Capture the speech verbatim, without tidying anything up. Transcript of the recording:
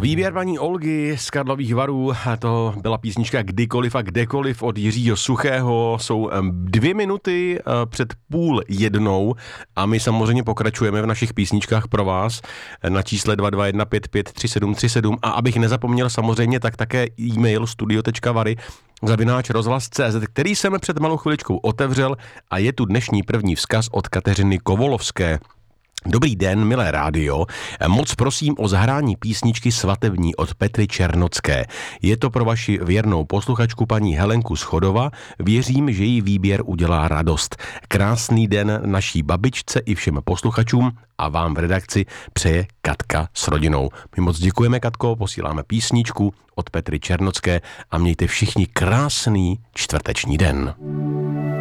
Výběr paní Olgy z Karlových Varů, to byla písnička Kdykoliv a kdekoliv od Jiřího Suchého. Jsou dvě minuty před půl jednou a my samozřejmě pokračujeme v našich písničkách pro vás na čísle dva dva jedna pět pět tři sedm tři sedm a abych nezapomněl samozřejmě, tak také e-mail studio tečka vary zavináč rozhlas tečka cé zet, který jsem před malou chviličkou otevřel a je tu dnešní první vzkaz od Kateřiny Kovolovské. Dobrý den, milé rádio. Moc prosím o zahrání písničky Svatební od Petry Černocké. Je to pro vaši věrnou posluchačku paní Helenku Schodova. Věřím, že jí výběr udělá radost. Krásný den naší babičce i všem posluchačům a vám v redakci přeje Katka s rodinou. My moc děkujeme, Katko, posíláme písničku od Petry Černocké a mějte všichni krásný čtvrteční den.